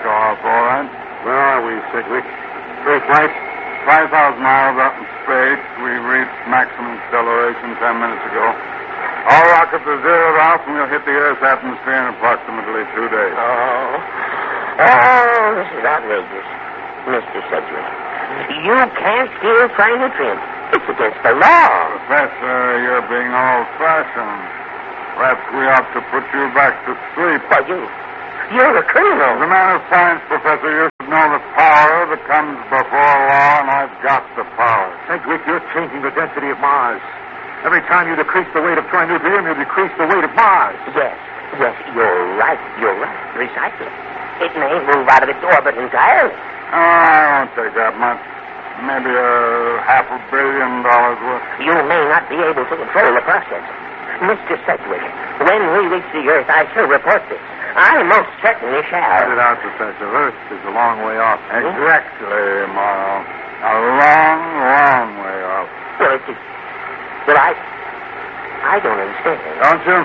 go off all right. Where are we, Sedgwick? Straight flight? 5,000 miles up in space. We reached maximum acceleration 10 minutes ago. All rockets are zeroed off, and we'll hit the Earth's atmosphere in approximately 2 days. This is outrageous. Mr. Sedgwick, you can't steal fine nutrients. It's against the law. Professor, you're being old-fashioned. Perhaps we ought to put you back to sleep. Why, you're a criminal. As a man of science, Professor, you should know the power that comes before law, and I've got the power. Sedgwick, you're changing the density of Mars. Every time you decrease the weight of trinitrium, you decrease the weight of Mars. Yes, you're right. Precisely. It may move out of its orbit entirely. I won't take that much. Maybe $500 million worth. You may not be able to control the process. Mr. Sedgwick, when we reach the Earth, I shall report this. I most certainly shall. Cut it out, Professor. Earth is a long way off. Exactly, Morrow. A long, long way off. Well, I don't understand. Don't you?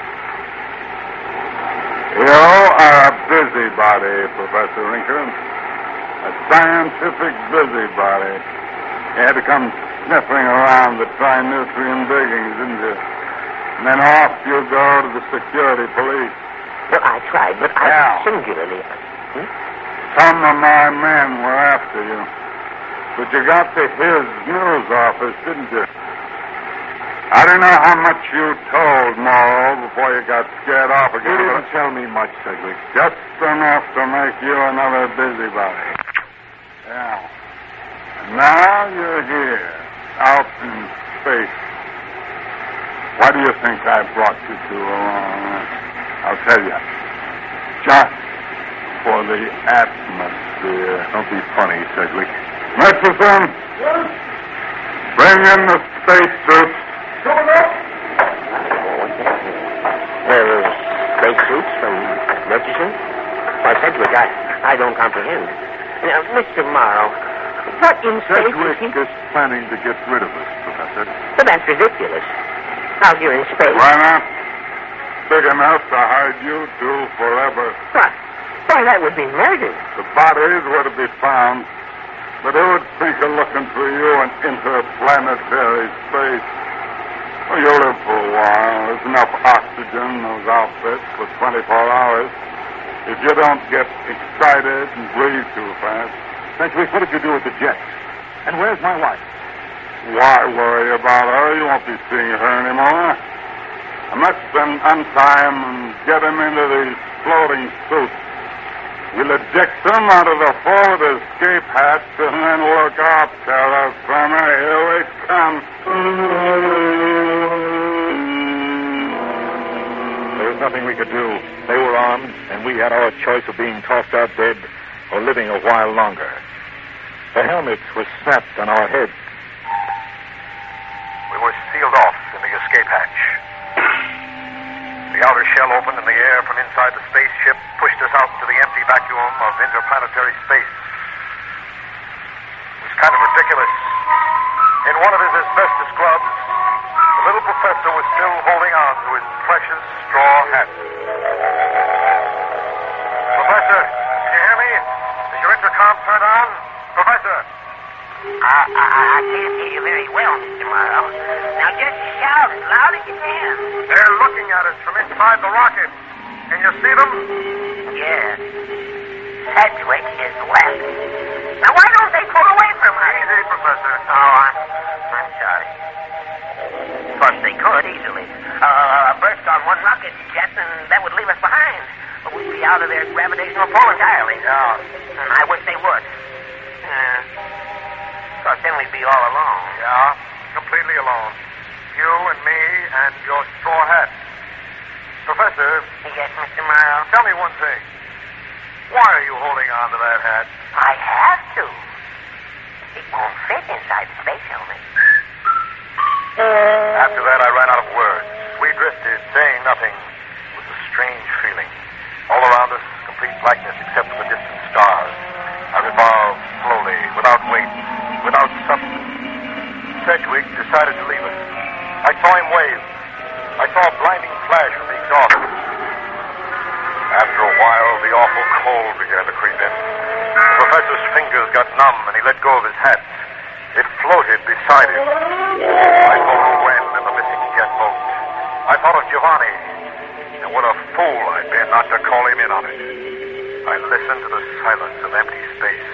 You are a busybody, Professor Rinker. A scientific busybody. You had to come sniffing around the trinitrium diggings, didn't you? And then off you go to the security police. Well, I tried, but I singularly... Some of my men were after you. But you got to his news office, didn't you? I don't know how much you told Morrow before you got scared off again. You didn't tell me much, Sedgwick. Just enough to make you another busybody. Yeah. And now you're here, out in space. What do you think I brought you to along? I'll tell you. Just for the atmosphere. Don't be funny, Sedgwick. Murchison? Yes? Bring in the spacesuits. Coming up. What's that? Space suits from Murchison? Why, Sedgwick, I don't comprehend. Now, Mr. Morrow, what in space Sedgwick is planning to get rid of us, Professor. But that's ridiculous. Out here in space. Why not? Big enough to hide you two forever. What? Why, that would be murder. The bodies were to be found, but who would think of looking for you in interplanetary space? Well, you'll live for a while. There's enough oxygen in those outfits for 24 hours. If you don't get excited and breathe too fast. Sedgwick, what did you do with the jets? And where's my wife? Why worry about her? You won't be seeing her anymore. I must untie him and get him into these floating suits. We'll eject them out of the forward escape hatch and then look out, terra firma. Here we come. There was nothing we could do. They were armed, and we had our choice of being tossed out dead or living a while longer. The helmets were snapped on our heads. We were sealed off in the escape hatch. The outer shell opened and the air from inside the spaceship pushed us out into the empty vacuum of interplanetary space. It was kind of ridiculous. In one of his asbestos gloves, the little professor was still holding on to his precious straw hat. Professor, can you hear me? Is your intercom turned on? Professor! I can't hear you very well, Mr. Morrow. Now just shout as loud as you can. They're looking at us from inside the rocket. Can you see them? Yes. Sedgwick is left. Now why don't they pull away from us? Easy, Professor. Oh, I'm sorry. Of course, they could easily. A burst on one rocket jet, and that would leave us behind. But we'd be out of their gravitational pull entirely. Yeah. And I wish they would. Of course, then we'd be all alone. Yeah, completely alone. You and me and your straw hat. Professor. Yes, Mr. Morrow? Tell me one thing. Why are you holding on to that hat? I have to. It won't fit inside the space helmet. After that, I ran out of words. We drifted, saying nothing. It was a strange feeling. All around us, complete blackness except for the distant stars. I revolved slowly, without weight, without substance. Sedgwick decided to leave us. I saw him wave. I saw a blinding flash from the exhaust. After a while, the awful cold began to creep in. The professor's fingers got numb, and he let go of his hat. It floated beside him. I thought of Gwen and the missing jet boat. I thought of Giovanni, and what a fool I'd been not to call him in on it. I listened to the silence of empty space.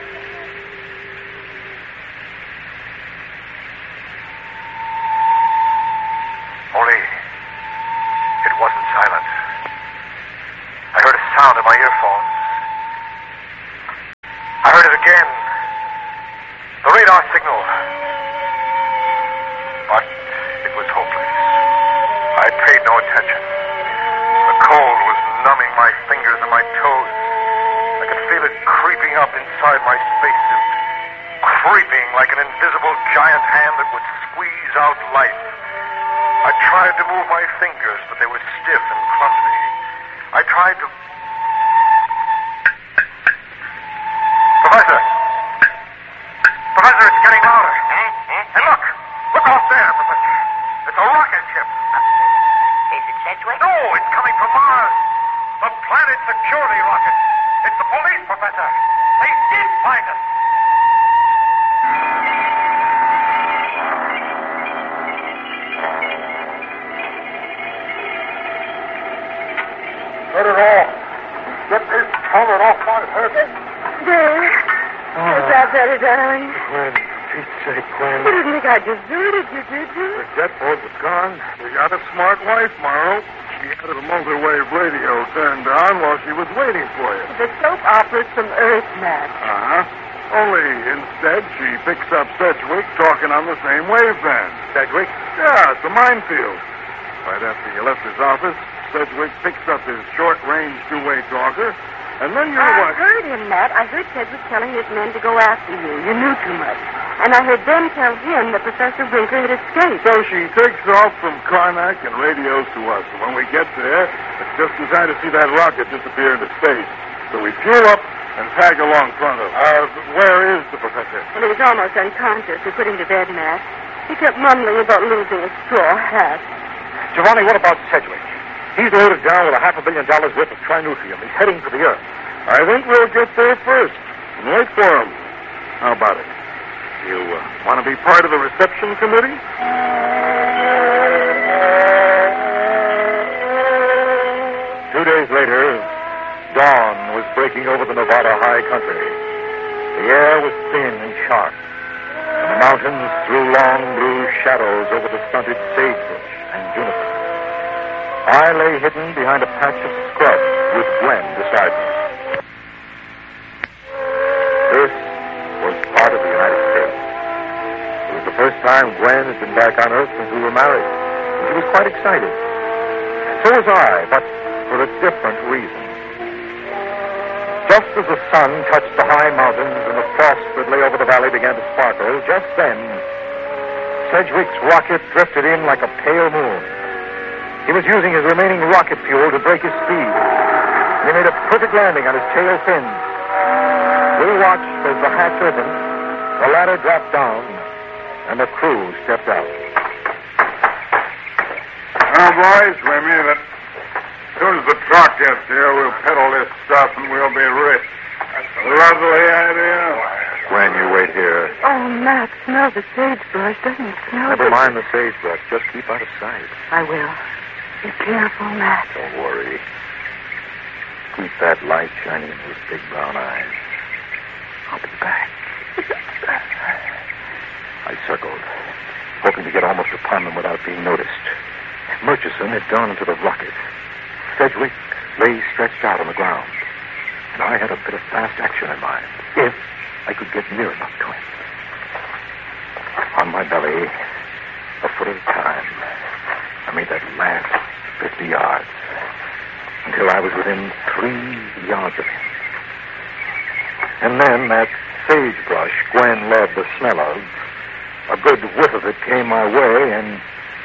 Only it wasn't silent. I heard a sound in my earphones. I heard it again. The radar signal. But it was hopeless. I paid no attention. The cold was numbing my fingers and my toes. I could feel it creeping up inside my spacesuit. Creeping like an invisible giant hand that would squeeze out life. I tried to move my fingers, but they were stiff and clumsy. I tried to... Professor! Professor, it's getting louder. Hey, look! Look out there, Professor. It's a rocket ship. Is it Sedgwick? No, it's coming from Mars. The planet security rocket. It's the police, Professor. They did find us. Let it off. Get this helmet off my head. There. Is that better, darling? Gwen, Pete's sake, Gwen. You didn't think I deserted you, did you? The jet boat was gone. We got a smart wife, Morrow. She had the multi-wave radio turned on while she was waiting for you. The soap operas from Earth, Matt. Uh-huh. Only instead she picks up Sedgwick talking on the same waveband. Sedgwick? Yeah, it's a minefield. Right after you left his office, Sedgwick picks up his short-range two-way talker, and then you're I heard him, Matt. I heard Sedgwick telling his men to go after you. You knew too much. And I heard them tell him that Professor Winkler had escaped. So she takes off from Karnak and radios to us. And when we get there, it's just in time to see that rocket disappear into space. So we fuel up and tag along front of her. Where is the professor? Well, he was almost unconscious. We put him to bed, Matt. He kept mumbling about losing a straw hat. Giovanni, what about Sedgwick? He's loaded down with $500 million worth of trinucleum. He's heading for the Earth. I think we'll get there first and wait for him. How about it? You want to be part of the reception committee? 2 days later, dawn was breaking over the Nevada high country. The air was thin and sharp, and the mountains threw long blue shadows over the stunted sagebrush and juniper. I lay hidden behind a patch of scrub with Gwen beside me. This was part of the United States. It was the first time Gwen had been back on Earth since we were married. And she was quite excited. So was I, but for a different reason. Just as the sun touched the high mountains and the frost that lay over the valley began to sparkle, just then, Sedgwick's rocket drifted in like a pale moon. He was using his remaining rocket fuel to break his speed. And he made a perfect landing on his tail fins. We watched as the hatch opened, the ladder dropped down, and the crew stepped out. Now, boys, we mean it. As soon as the truck gets here, we'll peddle this stuff and we'll be rich. That's a lovely idea. Gwen, you wait here. Oh, Matt, smell the sagebrush. Doesn't it smell Never good? mind the sagebrush. Just keep out of sight. I will. Be careful, Matt. Don't worry. Keep that light shining in those big brown eyes. I'll be back. I circled, hoping to get almost upon them without being noticed. Murchison had gone into the rocket. Sedgwick lay stretched out on the ground, and I had a bit of fast action in mind, if I could get near enough to him. On my belly, a foot at a time, I made that last 50 yards, until I was within 3 yards of him. And then that sagebrush Gwen loved the smell of, a good whiff of it came my way, and...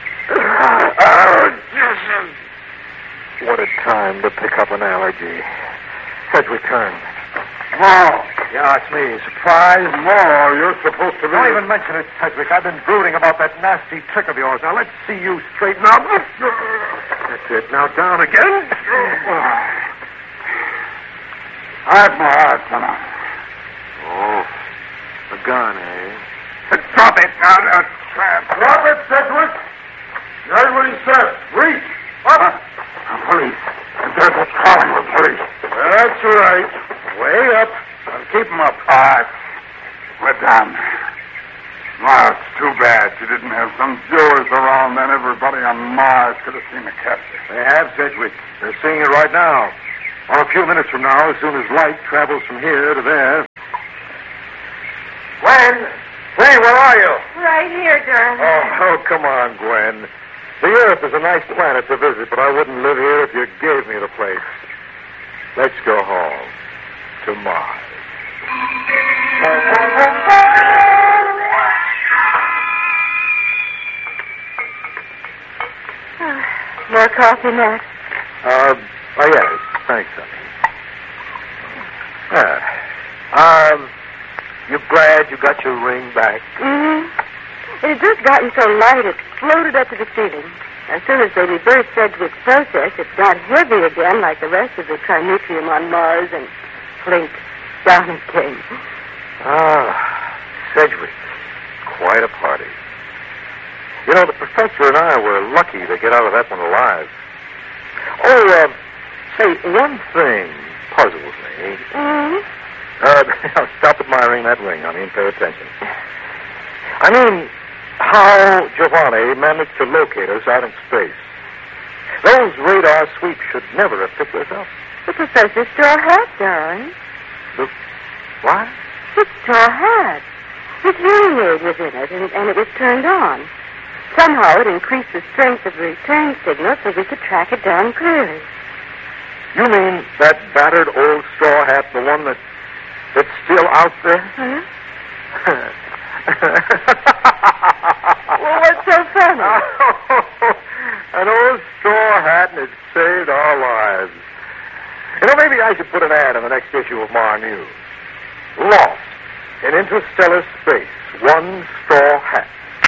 What a time to pick up an allergy. Sedgwick turned. Morrow. Yeah, it's me. Surprise? Morrow, you're supposed to be... Don't even mention it, Sedgwick. I've been brooding about that nasty trick of yours. Now, let's see you straighten up. That's it. Now, down again. Hide my eyes, son. Oh, a gun, eh? Drop it now, tramp. Drop it, Sedgwick. You heard what he said. Reach. What? Police. There's a calling the police. That's right. Way up. And keep them up. All right. We're done. Well, it's too bad you didn't have some viewers around, then everybody on Mars could have seen the capture. They have, Sedgwick. They're seeing it right now. Well, a few minutes from now, as soon as light travels from here to there. Gwen! Gwen, where are you? Right here, darling. Oh, come on, Gwen. The Earth is a nice planet to visit, but I wouldn't live here if you gave me the place. Let's go home. To Mars. More coffee, Matt? Yes. Thanks, honey. You glad you got your ring back? Mm-hmm. It had just gotten so light it floated up to the ceiling. As soon as they reversed Sedgwick's process, it got heavy again like the rest of the trinitrium on Mars and clinked down it came. Sedgwick. Quite a party. You know, the professor and I were lucky to get out of that one alive. Oh, say, one thing puzzles me. Mm-hmm. Stop admiring that ring, honey, and pay attention. I mean, how Giovanni managed to locate us out in space. Those radar sweeps should never have picked us up. The professor's straw hat, darling. The what? His straw hat. His hearing aid was in it, and it was turned on. Somehow it increased the strength of the return signal so we could track it down clearly. You mean that battered old straw hat, the one that's still out there? Huh? Well, what's so funny? An old straw hat, and it saved our lives. You know, maybe I should put an ad in the next issue of Mar News. Lost in interstellar space, one straw hat.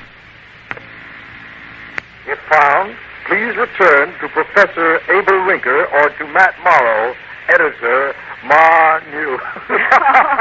If found, please return to Professor Abel Rinker or to Matt Morrow, editor, Mar News.